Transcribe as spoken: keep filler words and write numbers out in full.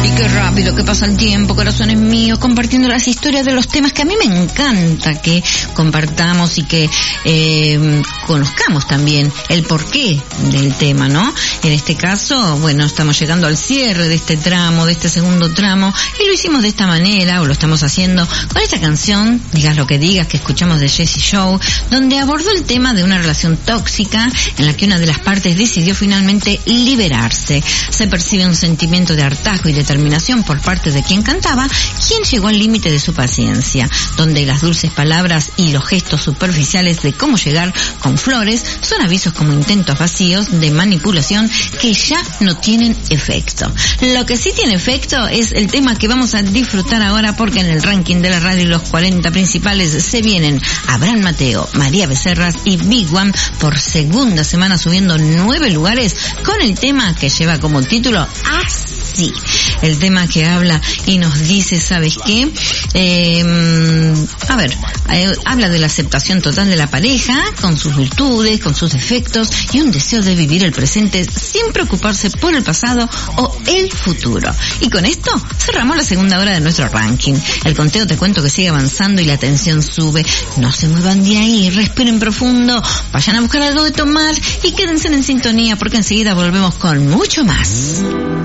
Y qué rápido que pasa el tiempo, corazones míos, compartiendo las historias de los temas que a mí me encanta que compartamos y que eh, conozcamos también el porqué del tema, ¿no? En este caso, bueno, estamos llegando al cierre de este tramo, de este segundo tramo, y lo hicimos de esta manera, o lo estamos haciendo con esta canción, Digas lo que digas, que escuchamos de Jessie Joe, donde abordó el tema de una relación tóxica en la que una de las partes decidió finalmente liberarse. Se percibe un sentimiento de hartazgo y determinación por parte de quien cantaba, quien llegó al límite de su paciencia, donde las dulces palabras y los gestos superficiales de cómo llegar con flores son avisos como intentos vacíos de manipulación que ya no tienen efecto. Lo que sí tiene efecto es el tema que vamos a disfrutar ahora, porque en el ranking de la radio los cuarenta principales se vienen Abraham Mateo, María Becerras y Big One por segunda semana subiendo nueve lugares con el tema que lleva como título Así. El tema que habla y nos dice, ¿sabes qué? Eh, a ver, eh, habla de la aceptación total de la pareja, con sus virtudes, con sus defectos y un deseo de vivir el presente sin preocuparse por el pasado o el futuro. Y con esto cerramos la segunda hora de nuestro ranking. El conteo, te cuento que sigue avanzando y la tensión sube. No se muevan de ahí, respiren profundo, vayan a buscar algo de tomar y quédense en sintonía, porque enseguida volvemos con mucho más.